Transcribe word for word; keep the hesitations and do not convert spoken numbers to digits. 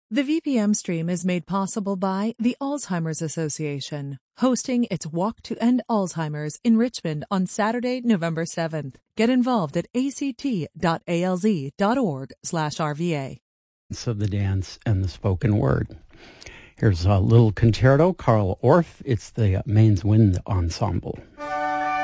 The V P M stream is made possible by the Alzheimer's Association, hosting its Walk to End Alzheimer's in Richmond on Saturday, November seventh. Get involved at act.alz.org slash RVA. Of the dance and the spoken word. Here's a little concerto, Carl Orff. It's the Mainz Wind Ensemble.